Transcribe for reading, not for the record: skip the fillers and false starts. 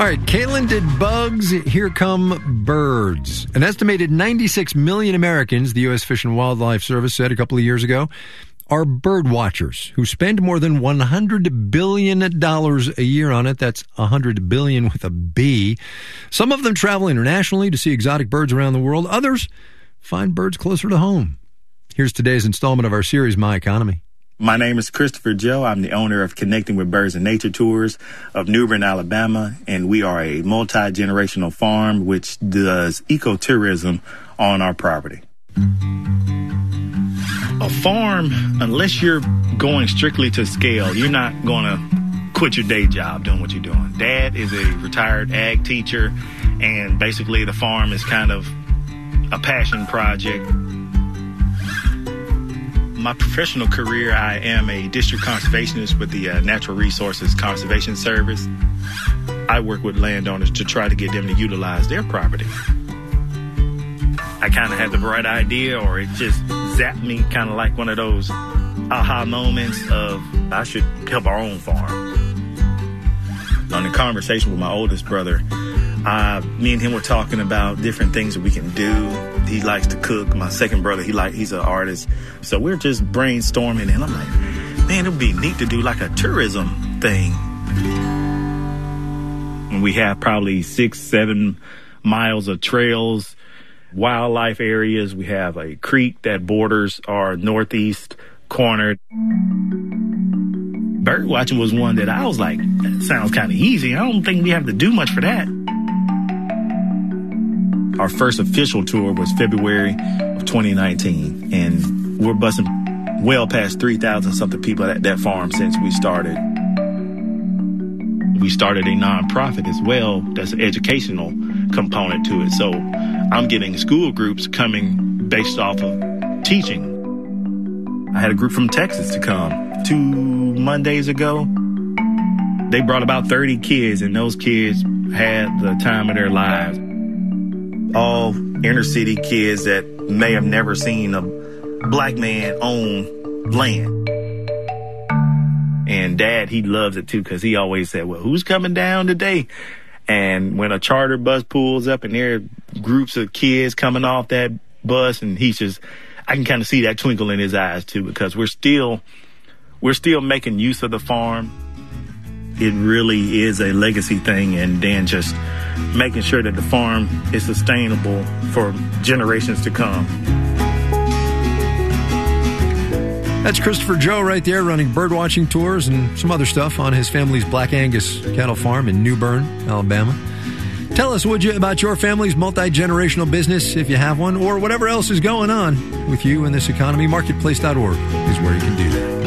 All right, Kaylin did bugs, here come birds. An estimated 96 million Americans, the U.S. Fish and Wildlife Service said a couple of years ago, are bird watchers who spend more than $100 billion a year on it. That's $100 billion with a B. Some of them travel internationally to see exotic birds around the world. Others find birds closer to home. Here's today's installment of our series, My Economy. My name is Christopher Joe. I'm the owner of Connecting with Birds and Nature Tours of New Bern, Alabama, and we are a multi-generational farm which does ecotourism on our property. A farm, unless you're going strictly to scale, you're not going to quit your day job doing what you're doing. Dad is a retired ag teacher, and basically the farm is kind of a passion project. My professional career, I am a district conservationist with the Natural Resources Conservation Service. I work with landowners to try to get them to utilize their property. I kind of had the right idea, or it just zapped me, kind of like one of those aha moments of I should help our own farm. On the conversation with my oldest brother, me and him were talking about different things that we can do. He likes to cook. My second brother, he's an artist. So we're just brainstorming, and I'm like, man, it would be neat to do like a tourism thing. And we have probably 6-7 miles of trails, wildlife areas. We have a creek that borders our northeast corner. Bird watching was one that I was like, that sounds kind of easy. I don't think we have to do much for that. Our first official tour was February of 2019, and we're busting well past 3,000-something people at that farm since we started. We started a nonprofit as well. That's an educational component to it. So I'm getting school groups coming based off of teaching. I had a group from Texas to come 2 Mondays ago. They brought about 30 kids, and those kids had the time of their lives. All inner city kids that may have never seen a black man own land. And Dad, he loves it too, because he always said, well, who's coming down today? And when a charter bus pulls up and there are groups of kids coming off that bus, and he's just, I can kind of see that twinkle in his eyes too, because we're still making use of the farm. It really is a legacy thing, and then just making sure that the farm is sustainable for generations to come. That's Christopher Joe right there, running birdwatching tours and some other stuff on his family's Black Angus cattle farm in New Bern, Alabama. Tell us, would you, about your family's multi-generational business, if you have one, or whatever else is going on with you in this economy. Marketplace.org is where you can do that.